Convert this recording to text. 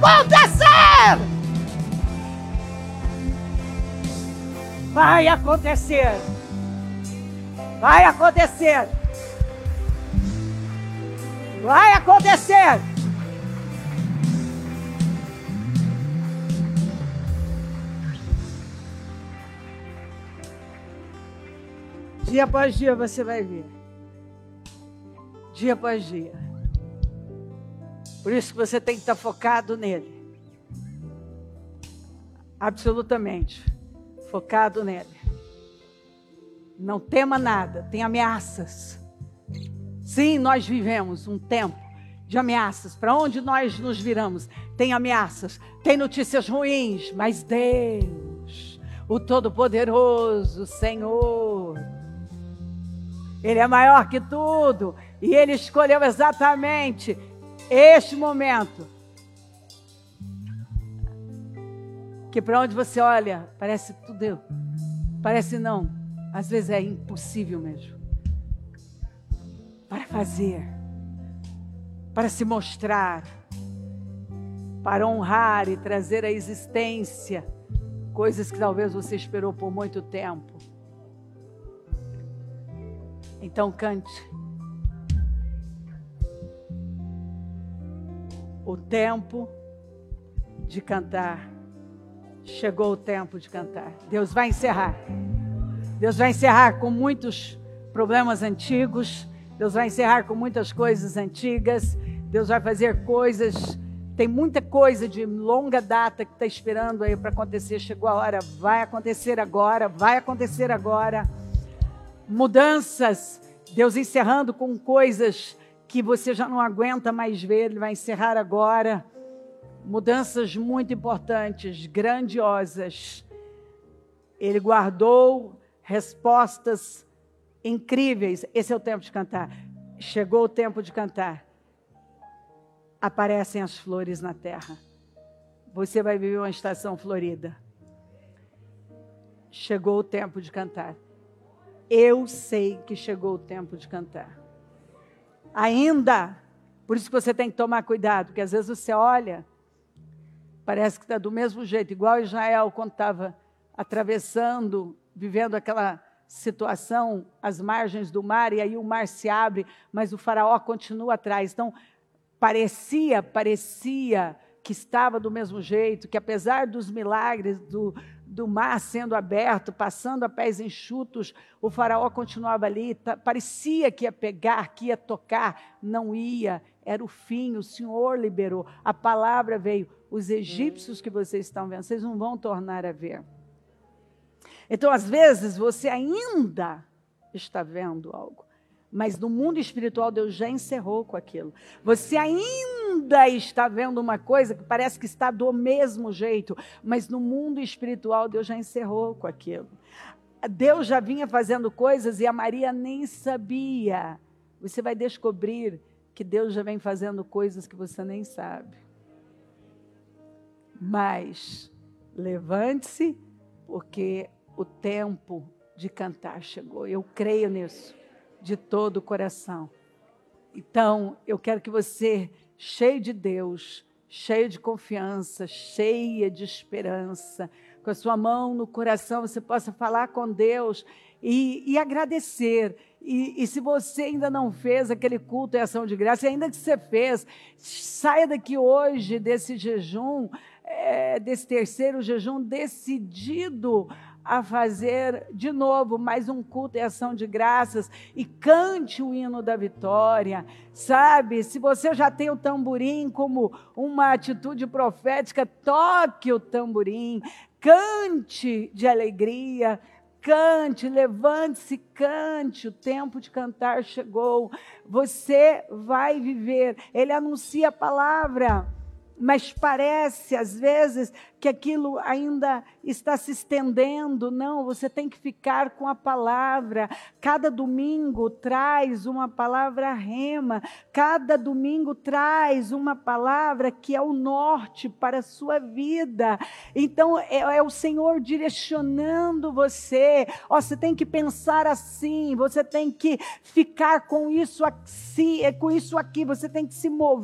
acontecer! Vai acontecer! Vai acontecer! Vai acontecer! Dia após dia você vai ver. Dia após dia. Por isso que você tem que estar focado nele. Absolutamente. Focado nele. Não tema nada. Tem ameaças. Sim, nós vivemos um tempo de ameaças. Para onde nós nos viramos? Tem ameaças. Tem notícias ruins. Mas Deus, o Todo-Poderoso, Senhor, Ele é maior que tudo. E Ele escolheu exatamente este momento. Que para onde você olha, parece tudo. Parece não. Às vezes é impossível mesmo. Para fazer. Para se mostrar. Para honrar e trazer à existência coisas que talvez você esperou por muito tempo. Então cante. O tempo de cantar. Chegou o tempo de cantar. Deus vai encerrar. Deus vai encerrar com muitos problemas antigos. Deus vai encerrar com muitas coisas antigas. Deus vai fazer coisas. Tem muita coisa de longa data que está esperando aí para acontecer. Chegou a hora. Vai acontecer agora. Vai acontecer agora. Mudanças, Deus encerrando com coisas que você já não aguenta mais ver, Ele vai encerrar agora. Mudanças muito importantes, grandiosas. Ele guardou respostas incríveis. Esse é o tempo de cantar. Chegou o tempo de cantar. Aparecem as flores na terra. Você vai viver uma estação florida. Chegou o tempo de cantar. Eu sei que chegou o tempo de cantar. Ainda, por isso que você tem que tomar cuidado, porque às vezes você olha, parece que está do mesmo jeito, igual Israel quando estava atravessando, vivendo aquela situação, as margens do mar, e aí o mar se abre, mas o faraó continua atrás. Então, parecia que estava do mesmo jeito, que apesar dos milagres, do mar sendo aberto, passando a pés enxutos, o faraó continuava ali, parecia que ia pegar, que ia tocar, não ia, era o fim, o Senhor liberou, a palavra veio, os egípcios que vocês estão vendo, vocês não vão tornar a ver. Então, às vezes, você ainda está vendo algo, mas no mundo espiritual Deus já encerrou com aquilo. Você ainda está vendo uma coisa que parece que está do mesmo jeito, mas no mundo espiritual Deus já encerrou com aquilo. Deus já vinha fazendo coisas e a Maria nem sabia. Você vai descobrir que Deus já vem fazendo coisas que você nem sabe. Mas levante-se, porque o tempo de cantar chegou. Eu creio nisso. De todo o coração. Então, eu quero que você, cheio de Deus, cheio de confiança, cheia de esperança, com a sua mão no coração, você possa falar com Deus e agradecer. E se você ainda não fez aquele culto e ação de graça, e ainda que você fez, saia daqui hoje desse jejum, desse terceiro jejum, decidido a fazer de novo mais um culto e ação de graças e cante o hino da vitória, sabe? Se você já tem o tamborim como uma atitude profética, toque o tamborim, cante de alegria, cante, levante-se, cante, o tempo de cantar chegou, você vai viver, ele anuncia a palavra, mas parece às vezes que aquilo ainda está se estendendo. Não, você tem que ficar com a palavra. Cada domingo traz uma palavra rema. Cada domingo traz uma palavra que é o norte para a sua vida. Então é o Senhor direcionando você. Você tem que pensar assim, você tem que ficar com isso aqui, você tem que se mover.